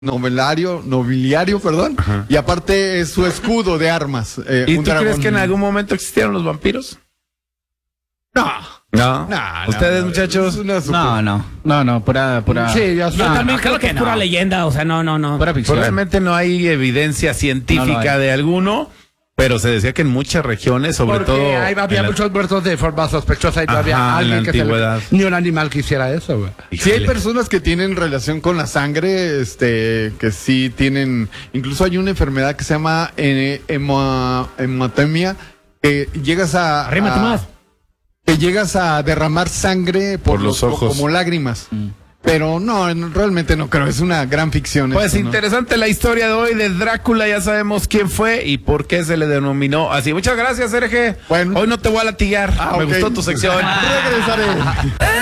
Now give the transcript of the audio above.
nobiliario, perdón, y aparte es su escudo de armas. ¿Y tú crees que en algún momento existieron los vampiros? No. ¿Ustedes, muchachos? No, pura. Sí, yo también creo que es pura leyenda, o sea, no. Pura ficción. Probablemente no hay evidencia científica de alguno, pero se decía que en muchas regiones, sobre todo había muchos muertos de forma sospechosa y no había alguien que ni un animal que hiciera eso, güey. Sí hay personas que tienen relación con la sangre, que sí tienen, incluso hay una enfermedad que se llama hematemia, que llegas a... Arrímate más. Que llegas a derramar sangre por los ojos. como lágrimas. Pero no, realmente no creo, es una gran ficción. Pues esto, interesante la historia de hoy de Drácula, ya sabemos quién fue y por qué se le denominó así. Muchas gracias, Sergio. Bueno. Hoy no te voy a latigar, me gustó tu sección. Regresaré.